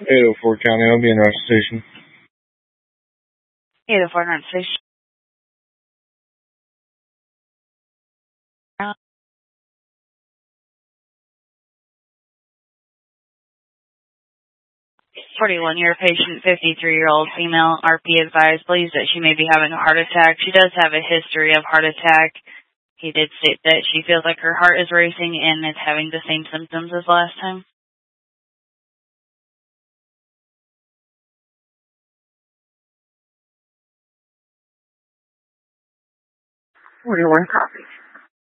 804 County, I'll be in our station. 804 North Station. 41-year patient, 53-year-old female. RP advised believes that she may be having a heart attack. She does have a history of heart attack. He did state that she feels like her heart is racing and is having the same symptoms as last time. 41 copy.